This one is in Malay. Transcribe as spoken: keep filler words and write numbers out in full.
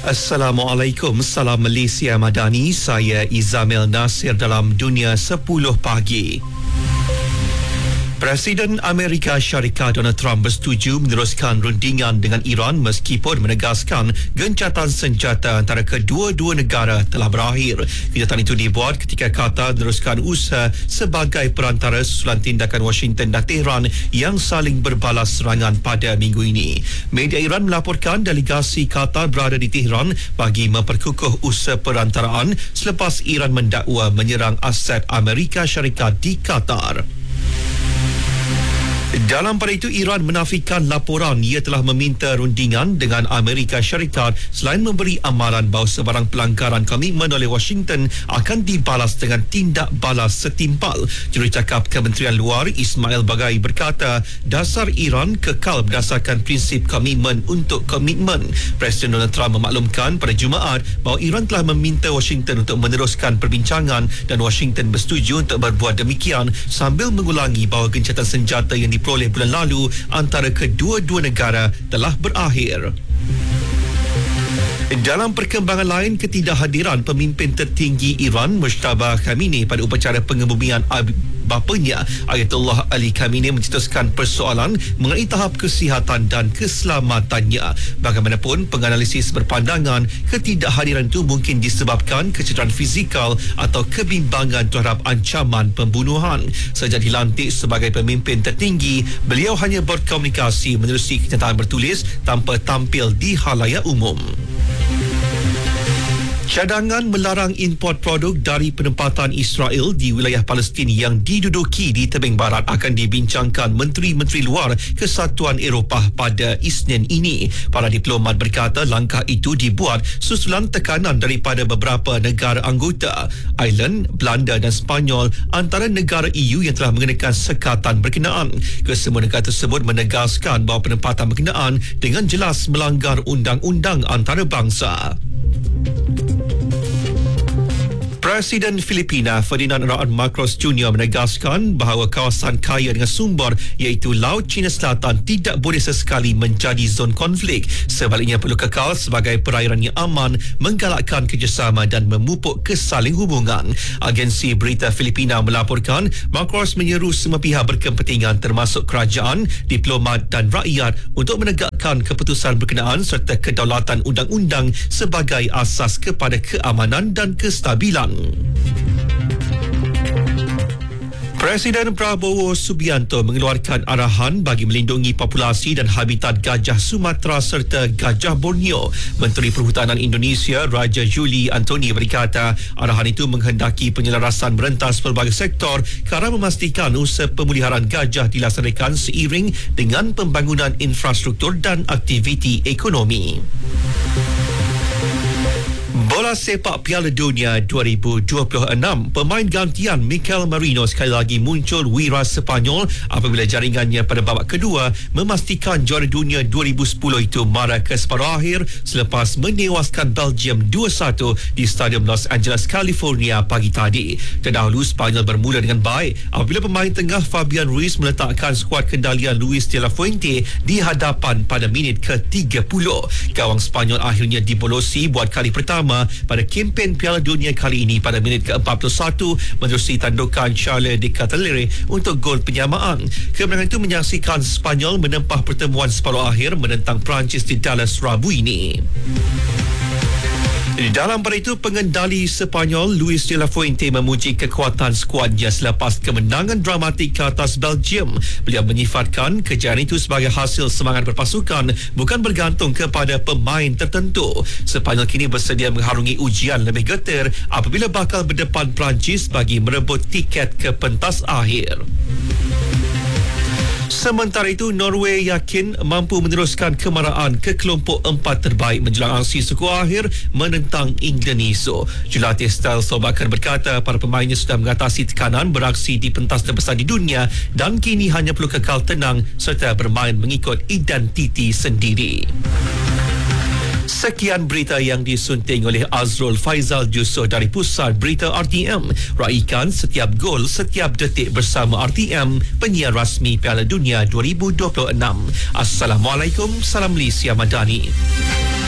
Assalamualaikum, salam Malaysia Madani. Saya Izamil Nasir dalam Dunia sepuluh Pagi. Presiden Amerika Syarikat Donald Trump bersetuju meneruskan rundingan dengan Iran meskipun menegaskan gencatan senjata antara kedua-dua negara telah berakhir. Kenyataan itu dibuat ketika Qatar meneruskan usaha sebagai perantara susulan tindakan Washington dan Tehran yang saling berbalas serangan pada minggu ini. Media Iran melaporkan delegasi Qatar berada di Tehran bagi memperkukuh usaha perantaraan selepas Iran mendakwa menyerang aset Amerika Syarikat di Qatar. Dalam pada itu, Iran menafikan laporan ia telah meminta rundingan dengan Amerika Syarikat selain memberi amaran bahawa sebarang pelanggaran komitmen oleh Washington akan dibalas dengan tindak balas setimpal. Jurucakap Kementerian Luar Ismail Bagai berkata dasar Iran kekal berdasarkan prinsip komitmen untuk komitmen. Presiden Donald Trump memaklumkan pada Jumaat bahawa Iran telah meminta Washington untuk meneruskan perbincangan dan Washington bersetuju untuk berbuat demikian sambil mengulangi bahawa gencatan senjata yang diperoleh bulan lalu antara kedua-dua negara telah berakhir. Dalam perkembangan lain, ketidakhadiran pemimpin tertinggi Iran Mujtaba Khamenei pada upacara pengebumian bapanya Ayatollah Ali Khamenei mencetuskan persoalan mengenai tahap kesihatan dan keselamatannya. Bagaimanapun, penganalisis berpandangan ketidakhadiran itu mungkin disebabkan kecederaan fizikal atau kebimbangan terhadap ancaman pembunuhan. Sejak dilantik sebagai pemimpin tertinggi, beliau hanya berkomunikasi menerusi kenyataan bertulis tanpa tampil di khalayak umum. Cadangan melarang import produk dari penempatan Israel di wilayah Palestin yang diduduki di tebing barat akan dibincangkan Menteri-Menteri Luar Kesatuan Eropah pada Isnin ini. Para diplomat berkata langkah itu dibuat susulan tekanan daripada beberapa negara anggota, Ireland, Belanda dan Sepanyol antara negara E U yang telah mengenakan sekatan berkenaan. Kesemua negara tersebut menegaskan bahawa penempatan berkenaan dengan jelas melanggar undang-undang antarabangsa. Presiden Filipina Ferdinand Raad Marcos Junior menegaskan bahawa kawasan kaya dengan sumber iaitu Laut Cina Selatan tidak boleh sesekali menjadi zon konflik. Sebaliknya perlu kekal sebagai perairan yang aman, menggalakkan kerjasama dan memupuk kesaling hubungan. Agensi berita Filipina melaporkan Marcos menyeru semua pihak berkepentingan termasuk kerajaan, diplomat dan rakyat untuk menegakkan keputusan berkenaan serta kedaulatan undang-undang sebagai asas kepada keamanan dan kestabilan. Presiden Prabowo Subianto mengeluarkan arahan bagi melindungi populasi dan habitat gajah Sumatera serta gajah Borneo. Menteri Perhutanan Indonesia Raja Juli Antoni berkata arahan itu menghendaki penyelarasan merentas pelbagai sektor kerana memastikan usaha pemeliharaan gajah dilaksanakan seiring dengan pembangunan infrastruktur dan aktiviti ekonomi. Bola sepak Piala Dunia dua ribu dua puluh enam, pemain gantian Mikel Merino sekali lagi muncul wira Sepanyol apabila jaringannya pada babak kedua memastikan juara dunia dua ribu sepuluh itu mara ke separuh akhir selepas menewaskan Belgium dua satu di Stadium Los Angeles, California pagi tadi. Terdahulu Sepanyol bermula dengan baik apabila pemain tengah Fabian Ruiz meletakkan skuad kendalian Luis de la Fuente di hadapan pada minit ke tiga puluh. Gawang Sepanyol akhirnya dibolosi buat kali pertama pada kempen Piala Dunia kali ini pada minit ke empat puluh satu menerusi tandukan Charles de Catalere untuk gol penyamaan. Kemenangan itu menyaksikan Sepanyol menempah pertemuan separuh akhir menentang Perancis di Dallas Rabu ini. Dalam pada itu, pengendali Sepanyol Luis de la Fuente memuji kekuatan skuadnya selepas kemenangan dramatik ke atas Belgium. Beliau menyifatkan kejayaan itu sebagai hasil semangat berpasukan, bukan bergantung kepada pemain tertentu. Sepanyol kini bersedia mengharungi ujian lebih getir apabila bakal berdepan Perancis bagi merebut tiket ke pentas akhir. Sementara itu, Norway yakin mampu meneruskan kemaraan ke kelompok empat terbaik menjelang aksi suku akhir menentang England esok. Jurulatih Ståle Solbakken berkata para pemainnya sudah mengatasi tekanan beraksi di pentas terbesar di dunia dan kini hanya perlu kekal tenang serta bermain mengikut identiti sendiri. Sekian berita yang disunting oleh Azrul Faizal Jusoh dari Pusat Berita R T M. Raikan setiap gol, setiap detik bersama R T M, penyiar rasmi Piala Dunia dua ribu dua puluh enam. Assalamualaikum, salam Malaysia Madani.